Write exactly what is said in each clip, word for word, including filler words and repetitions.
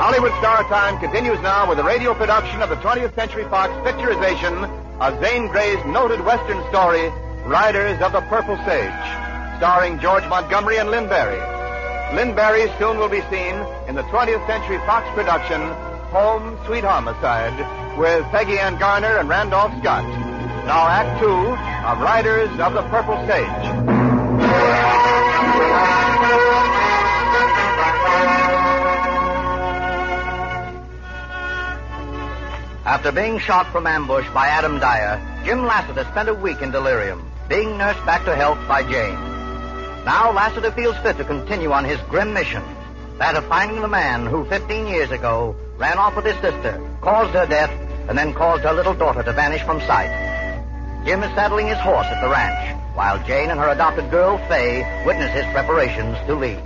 Hollywood Star Time continues now with a radio production of the twentieth Century Fox picturization of Zane Grey's noted Western story, Riders of the Purple Sage, starring George Montgomery and Lynn Barry. Lynn Barry soon will be seen in the twentieth Century Fox production, Home, Sweet Homicide, with Peggy Ann Garner and Randolph Scott. Now Act Two of Riders of the Purple Sage. After being shot from ambush by Adam Dyer, Jim Lassiter spent a week in delirium, being nursed back to health by Jane. Now Lassiter feels fit to continue on his grim mission, that of finding the man who fifteen years ago ran off with his sister, caused her death, and then caused her little daughter to vanish from sight. Jim is saddling his horse at the ranch, while Jane and her adopted girl, Fay, witness his preparations to leave.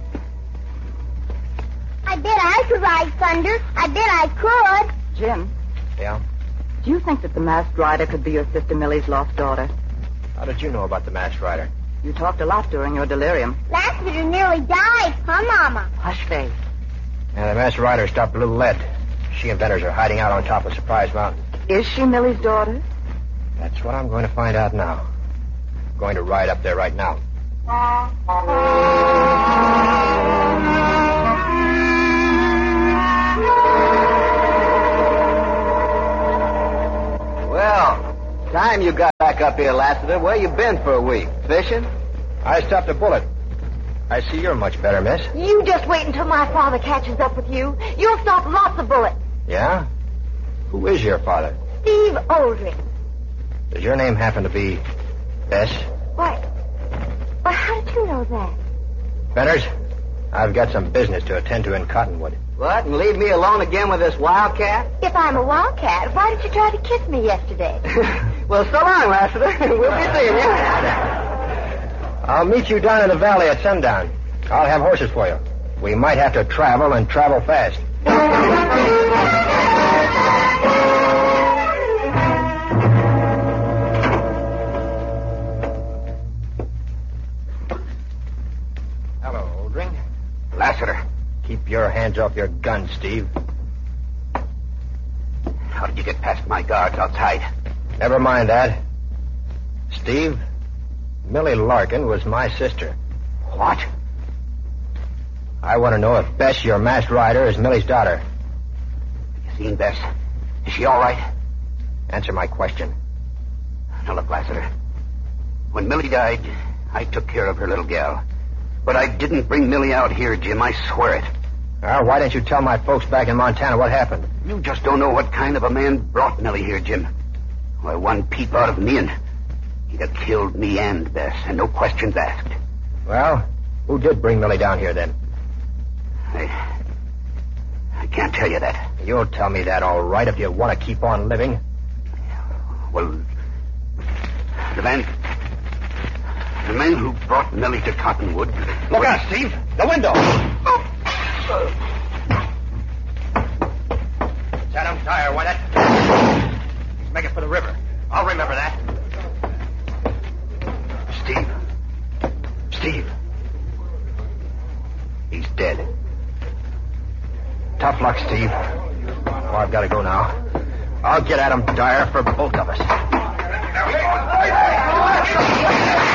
I bet I could ride thunder. I bet I could. Jim. Yeah? Do you think that the masked rider could be your sister Millie's lost daughter? How did you know about the masked rider? You talked a lot during your delirium. Lassiter nearly died, huh, Mama? Hush, Faye. Yeah, the masked rider stopped a little lead. She and Benners are hiding out on top of Surprise Mountain. Is she Millie's daughter? That's what I'm going to find out now. I'm going to ride up there right now. Well, time you got back up here, Lassiter. Where you been for a week? Fishing? I stopped a bullet. I see you're much better, miss. You just wait until my father catches up with you. You'll stop lots of bullets. Yeah? Who is your father? Steve Oldring. Does your name happen to be Bess? Why? Why, how did you know that? Benners, I've got some business to attend to in Cottonwood. What, and leave me alone again with this wildcat? If I'm a wildcat, why did you try to kiss me yesterday? Well, so long, Lassiter. We'll be seeing you. I'll meet you down in the valley at sundown. I'll have horses for you. We might have to travel and travel fast. Hello, Oldring. Lassiter. Keep your hands off your gun, Steve. How did you get past my guards outside? Never mind that. Steve, Millie Larkin was my sister. What? I want to know if Bess, your masked rider, is Millie's daughter. You seen Bess? Is she all right? Answer my question. Now, look, Lassiter. When Millie died, I took care of her little gal. But I didn't bring Millie out here, Jim. I swear it. Well, why didn't you tell my folks back in Montana what happened? You just don't know what kind of a man brought Millie here, Jim. Why, one peep out of me and he'd have killed me and Bess, and no questions asked. Well, who did bring Millie down here then? I... I can't tell you that. You'll tell me that all right if you want to keep on living. Well, the man... The man who brought Millie to Cottonwood... Look out, Steve! The window! Oh. It's Adam Dyer, Wyatt. He's making for the river. I'll remember that. Steve. Steve. He's dead. Tough luck, Steve. Oh, I've got to go now. I'll get Adam Dyer for both of us.